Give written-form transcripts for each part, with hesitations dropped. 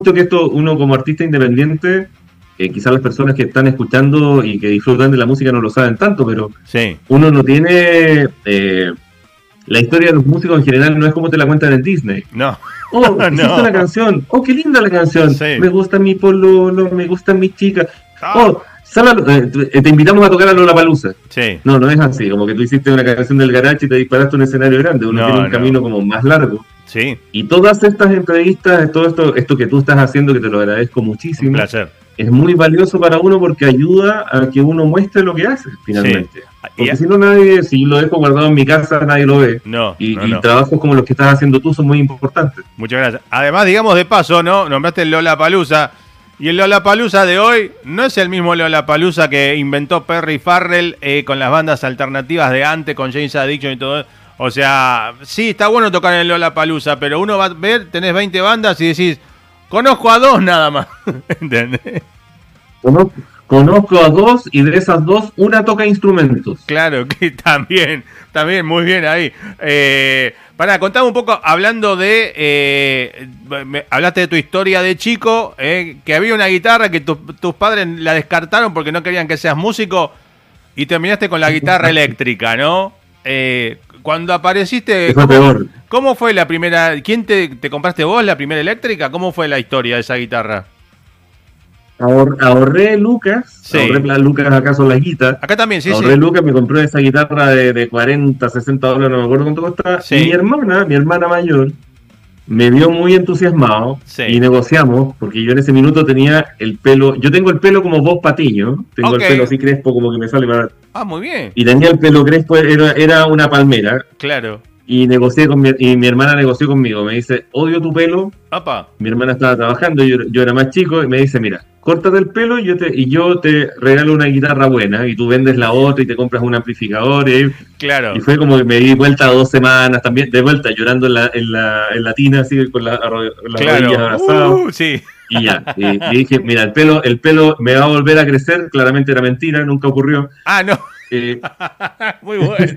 que esto uno como artista independiente, quizás las personas que están escuchando y que disfrutan de la música no lo saben tanto, pero Sí. uno no tiene... la historia de los músicos en general no es como te la cuentan en Disney. No. Oh, hiciste No. una canción. Oh, qué linda la canción. Sí. Me gusta mi pololo, me gustan mis chicas. Ah. Oh, te invitamos a tocar a Lollapalooza. Sí. No, no es así. Como que tú hiciste una canción del garage y te disparaste a un escenario grande. Uno No, tiene un no. camino como más largo. Sí. Y todas estas entrevistas, todo esto que tú estás haciendo, que te lo agradezco Un muchísimo, placer. es muy valioso para uno porque ayuda a que uno muestre lo que hace, finalmente. Sí. Porque si no, nadie, si lo dejo guardado en mi casa, nadie lo ve. No, Y no. trabajos como los que estás haciendo tú son muy importantes. Muchas gracias. Además, digamos de paso, ¿no? Nombraste el Lollapalooza. Y el Lollapalooza de hoy no es el mismo Lollapalooza que inventó Perry Farrell con las bandas alternativas de antes, con James Addiction y todo. O sea, sí, está bueno tocar en el Lollapalooza, pero uno va a ver, tenés 20 bandas y decís, conozco a 2 nada más. ¿Entendés? Conozco a 2 y de esas 2, una toca instrumentos. Claro que también, muy bien ahí. Contame un poco, hablando de, hablaste de tu historia de chico, que había una guitarra que tus padres la descartaron porque no querían que seas músico y terminaste con la guitarra eléctrica, ¿no? Cuando apareciste, Fue peor. ¿cómo fue la primera? ¿Quién te compraste vos la primera eléctrica? ¿Cómo fue la historia de esa guitarra? Ahorré lucas, Sí. ahorré lucas acá son las guitas. Acá también, sí, Ahorré sí. lucas, me compré esa guitarra de 40, 60 dólares, no me acuerdo cuánto costaba. Sí. Y mi hermana mayor, me vio muy entusiasmado Sí. y negociamos, porque yo en ese minuto tenía el pelo, yo tengo el pelo como Bob Patiño, tengo Ok. el pelo así crespo como que me sale para... Ah, muy bien. Y tenía el pelo crespo, era una palmera, Claro. y negocié y mi hermana negoció conmigo, me dice, odio tu pelo, Apa. mi hermana estaba trabajando, yo era más chico, y me dice, mira, córtate el pelo y yo te regalo una guitarra buena, y tú vendes la otra y te compras un amplificador, Claro. y fue como que me di vuelta 2 semanas también, de vuelta llorando en la tina, así con las rodillas abrazadas, Sí. y ya, y dije, mira, el pelo me va a volver a crecer, claramente era mentira, nunca ocurrió, Ah, no. eh, Muy bueno.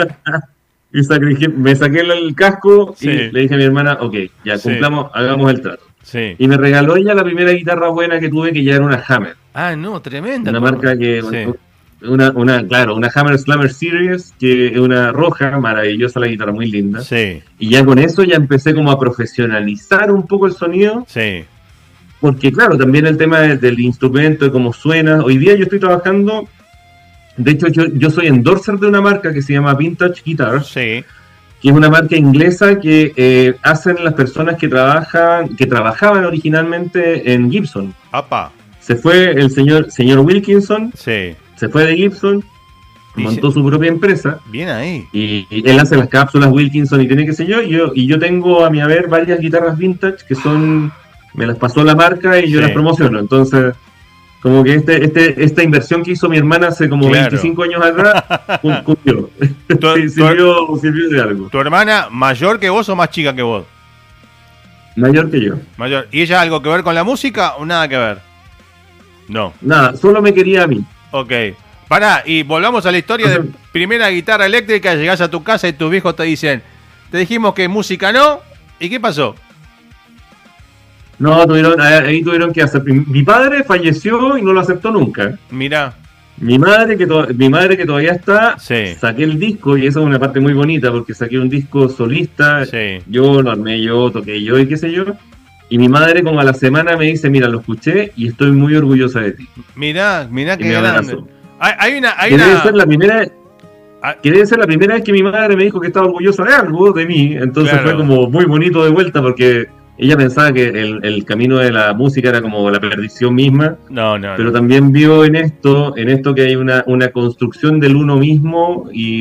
y me saqué el casco Sí. y le dije a mi hermana, ok, ya Sí. cumplamos, hagamos el trato. Sí. Y me regaló ella la primera guitarra buena que tuve, que ya era una Hammer. Ah, no, tremenda. Una marca que... Sí. una Hammer Slammer Series, que es una roja, maravillosa la guitarra, muy linda. Sí. Y ya con eso ya empecé como a profesionalizar un poco el sonido, Sí. porque claro, también el tema del instrumento, de cómo suena. Hoy día yo estoy trabajando, de hecho yo soy endorser de una marca que se llama Vintage Guitars, Sí. que es una marca inglesa que hacen las personas que trabajaban originalmente en Gibson. Apa. Se fue el señor Wilkinson, Sí. se fue de Gibson, montó su propia empresa Bien ahí. y él hace las cápsulas Wilkinson y tiene qué sé yo, y yo tengo a mi haber varias guitarras vintage que son, me las pasó la marca y yo Sí. las promociono. Entonces, como que esta inversión que hizo mi hermana hace como Claro. 25 años atrás, cumplió. Tu- Sirvió de algo. ¿Tu hermana mayor que vos o más chica que vos? Mayor que yo. Mayor. ¿Y ella algo que ver con la música o nada que ver? No. Nada, solo me quería a mí. Ok. Pará, y volvamos a la historia de primera guitarra eléctrica, llegás a tu casa y tus viejos te dicen, te dijimos que música no, ¿y qué pasó? No, ahí tuvieron que hacer. Mi padre falleció y no lo aceptó nunca. Mirá. Mi madre que todavía está, Sí. saqué el disco y esa es una parte muy bonita porque saqué un disco solista, Sí. yo lo armé yo, toqué yo y qué sé yo. Y mi madre como a la semana me dice, mira, lo escuché y estoy muy orgullosa de ti. Mirá Y qué me grande. abrazó. Hay Que debe una... ser la primera... Ah. Que debe ser la primera vez que mi madre me dijo que estaba orgullosa de algo de mí, entonces Claro. fue como muy bonito de vuelta porque ella pensaba que el camino de la música era como la perdición misma, No. pero también vio en esto que hay una construcción del uno mismo y